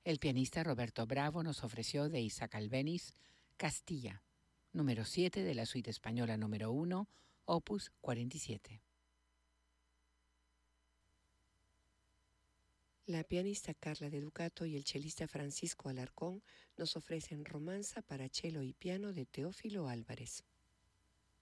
El pianista Roberto Bravo nos ofreció de Isaac Albéniz Castilla, número 7 de la suite española número 1, opus 47. La pianista Carla De Ducato y el chelista Francisco Alarcón nos ofrecen Romanza para cello y piano de Teófilo Álvarez.